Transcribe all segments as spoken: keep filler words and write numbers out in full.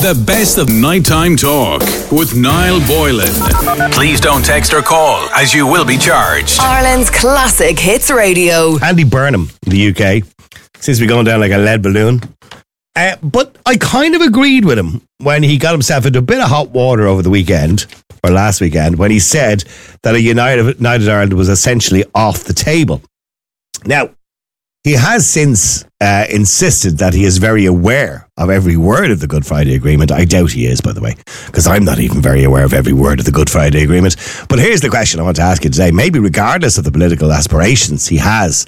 The best of nighttime talk with Niall Boylan. Please don't text or call, as you will be charged. Ireland's classic hits radio. Andy Burnham, the U K, seems to be going down like a lead balloon. Uh, but I kind of agreed with him when he got himself into a bit of hot water over the weekend, or last weekend, when he said that a United, United Ireland was essentially off the table. Now, he has since uh, insisted that he is very aware of every word of the Good Friday Agreement. I doubt he is, by the way, because I'm not even very aware of every word of the Good Friday Agreement. But here's the question I want to ask you today. Maybe regardless of the political aspirations he has,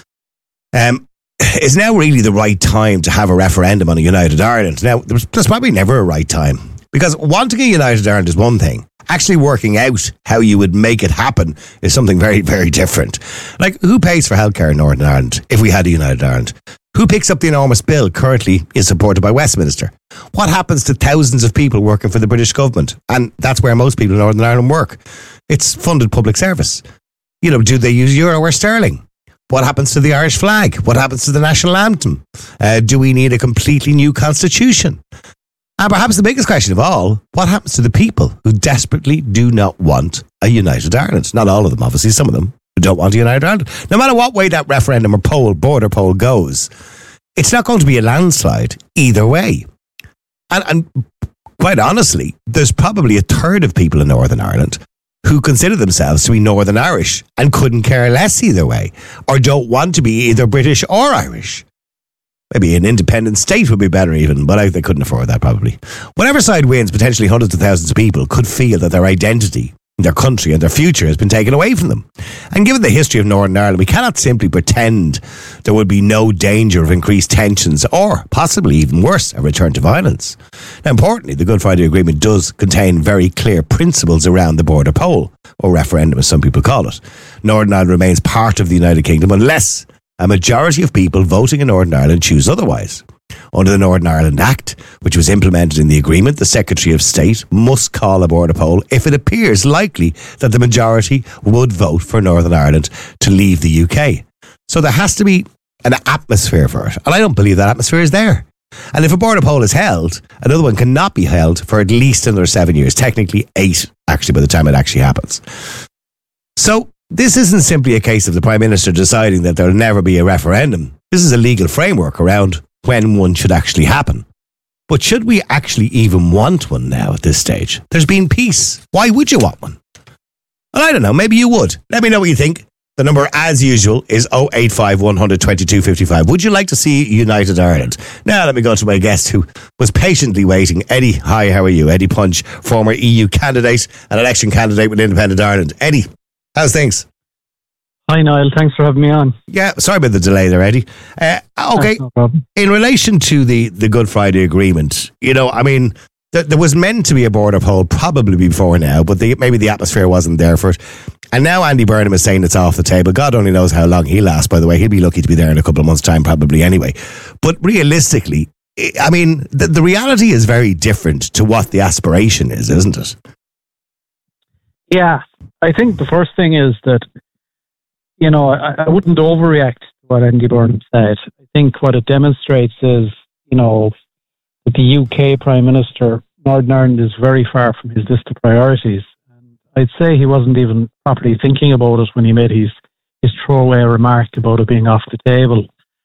um, is now really the right time to have a referendum on a United Ireland? Now, there's, there's probably never a right time, because wanting a United Ireland is one thing. Actually working out how you would make it happen is something very, very different. Like, who pays for healthcare in Northern Ireland if we had a United Ireland? Who picks up the enormous bill currently is supported by Westminster? What happens to thousands of people working for the British government? And that's where most people in Northern Ireland work. It's funded public service. You know, do they use euro or sterling? What happens to the Irish flag? What happens to the national anthem? Uh, do we need a completely new constitution? And perhaps the biggest question of all, what happens to the people who desperately do not want a United Ireland? Not all of them, obviously, some of them who don't want a United Ireland. No matter what way that referendum or poll, border poll goes, it's not going to be a landslide either way. And, and quite honestly, there's probably a third of people in Northern Ireland who consider themselves to be Northern Irish and couldn't care less either way, or don't want to be either British or Irish. Maybe an independent state would be better even, but I, they couldn't afford that probably. Whatever side wins, potentially hundreds of thousands of people could feel that their identity, their country and their future has been taken away from them. And given the history of Northern Ireland, we cannot simply pretend there would be no danger of increased tensions or, possibly even worse, a return to violence. Now, importantly, the Good Friday Agreement does contain very clear principles around the border poll, or referendum as some people call it. Northern Ireland remains part of the United Kingdom unless a majority of people voting in Northern Ireland choose otherwise. Under the Northern Ireland Act, which was implemented in the agreement, the Secretary of State must call a border poll if it appears likely that the majority would vote for Northern Ireland to leave the U K. So there has to be an atmosphere for it, and I don't believe that atmosphere is there. And if a border poll is held, another one cannot be held for at least another seven years, technically eight, actually, by the time it actually happens. So this isn't simply a case of the Prime Minister deciding that there'll never be a referendum. This is a legal framework around when one should actually happen. But should we actually even want one now at this stage? There's been peace. Why would you want one? Well, I don't know. Maybe you would. Let me know what you think. The number, as usual, is oh eight five, one hundred, twenty-two fifty-five. Would you like to see United Ireland? Now, let me go to my guest who was patiently waiting. Eddie, hi, how are you? Eddie Punch, former E U candidate and election candidate with Independent Ireland. Eddie, how's things? Hi, Niall. Thanks for having me on. Yeah, sorry about the delay there, Eddie. Uh, okay, no problem. In relation to the, the Good Friday Agreement, you know, I mean, th- there was meant to be a border poll probably before now, but the, maybe the atmosphere wasn't there for it. And now Andy Burnham is saying it's off the table. God only knows how long he'll last, by the way. He'll be lucky to be there in a couple of months' time, probably anyway. But realistically, I mean, the, the reality is very different to what the aspiration is, isn't it? Yeah, I think the first thing is that, you know, I, I wouldn't overreact to what Andy Burnham said. I think what it demonstrates is, you know, that the U K Prime Minister, Northern Ireland is very far from his list of priorities. And I'd say he wasn't even properly thinking about it when he made his, his throwaway remark about it being off the table.